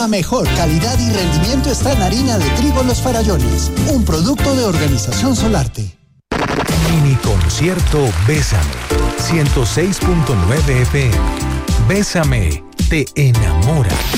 La mejor calidad y rendimiento está en harina de trigo Los Farallones, un producto de Organización Solarte. Mini concierto Bésame, 106.9 FM. Bésame, te enamora.